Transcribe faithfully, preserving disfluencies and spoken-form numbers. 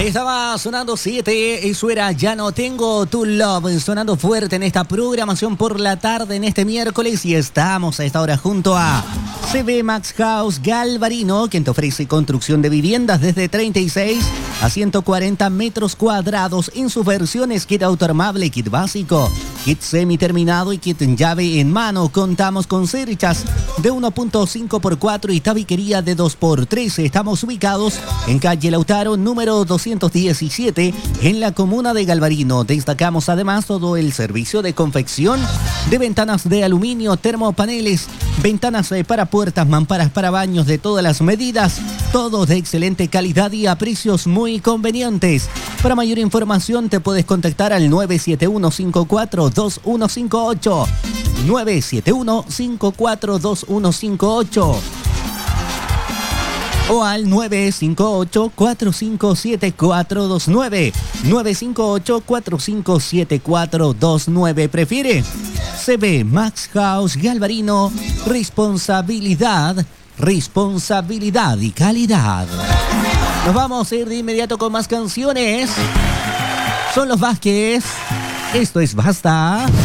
Ahí estaba sonando siete, eso era Ya No Tengo Tu Love, sonando fuerte en esta programación por la tarde en este miércoles, y estamos a esta hora junto a C B Max House Galvarino, quien te ofrece construcción de viviendas desde treinta y seis a ciento cuarenta metros cuadrados en sus versiones kit autoarmable, kit básico, kit semi-terminado y kit en llave en mano. Contamos con cerchas de uno punto cinco por cuatro y tabiquería de dos por tres. Estamos ubicados en calle Lautaro, número doscientos diecisiete, en la comuna de Galvarino. Destacamos además todo el servicio de confección de ventanas de aluminio, termopaneles, ventanas para puertas, mamparas para baños de todas las medidas, todo de excelente calidad y a precios muy convenientes. Para mayor información te puedes contactar al nueve siete uno cinco cuatro dos uno cinco ocho, nueve siete uno cinco cuatro dos uno cinco ocho o al nueve cinco ocho cuatro cinco siete cuatro dos nueve, nueve cinco ocho cuatro cinco siete cuatro dos nueve. Prefiere C B Max House Galvarino, responsabilidad, responsabilidad y calidad. Nos vamos a ir de inmediato con más canciones. Son los Vázquez. Esto es Basta.